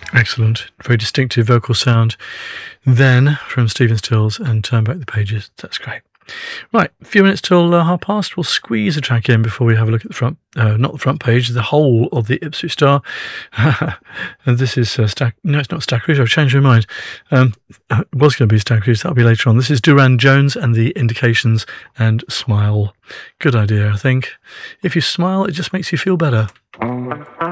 Excellent. Very distinctive vocal sound then from Stephen Stills and Turn Back the Pages. That's great. Right, a few minutes till past. We'll squeeze a track in before we have a look at the front, not the front page, the whole of the Ipswich Star. And this is no, it's not Stack Rouge. I've changed my mind. It was going to be Stack Rouge. That'll be later on. This is Duran Jones and the Indications and Smile. Good idea, I think. If you smile, it just makes you feel better.